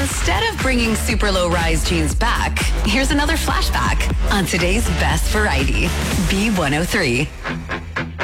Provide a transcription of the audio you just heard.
Instead of bringing super low rise jeans back, here's another flashback on today's best variety, B103.